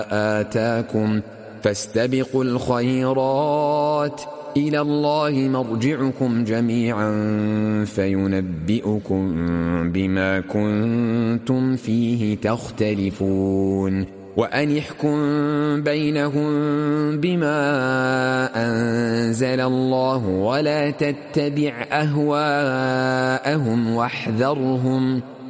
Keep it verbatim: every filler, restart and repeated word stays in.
آتاكم فاستبقوا الخيرات إلى الله مرجعكم جميعا فينبئكم بما كنتم فيه تختلفون وأن احكم بينهم بما أنزل الله ولا تتبع أهواءهم واحذرهم